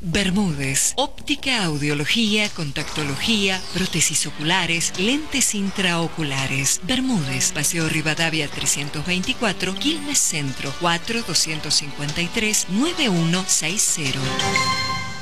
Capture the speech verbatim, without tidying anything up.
Bermúdez, óptica, audiología, contactología, prótesis oculares, lentes intraoculares. Bermúdez, Paseo Rivadavia trescientos veinticuatro, Quilmes Centro, cuatro dos cinco tres, nueve uno seis cero.